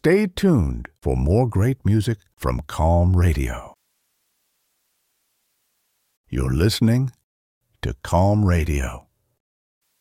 Stay tuned for more great music from Calm Radio. You're listening to Calm Radio.